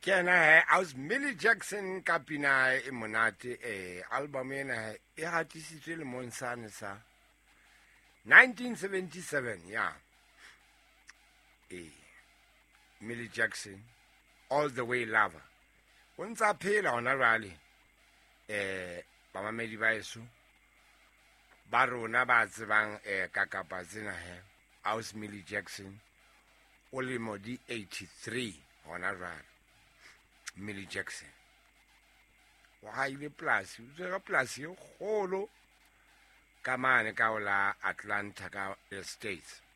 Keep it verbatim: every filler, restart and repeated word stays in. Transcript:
Kena he aus Millie Jackson ka pina e monate eh album ena he e hatisitswe le monsane sa nineteen seventy-seven yeah eh Millie Jackson All the Way Lover o ntsa phela ona rally eh ba mamedi ba eso ba rona ba tsebang eh ka kapa tsena he aus Millie Jackson o le modi eighty-three ona rally Millie Jackson wa ile plus o tsega plus yo golo ka mane ka ola Atlanta ka States